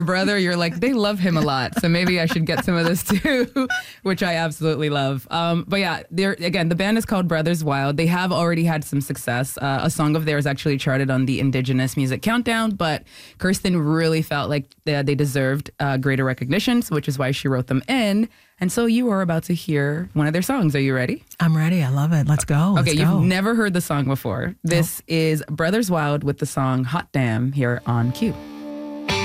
brother, you're like, they love him a lot, so maybe I should get some of this too, which I absolutely love. But yeah, again, the band is called Brothers Wild. They have already had some success. A song of theirs actually charted on the Indigenous Music Countdown, but Kirsten really felt like they deserved greater recognition, which is why she wrote them in. And so you are about to hear one of their songs. Are you ready? I'm ready. I love it. Let's go. Okay, you've never heard the song before. This is Brothers Wild with the song Hot Damn here on Q.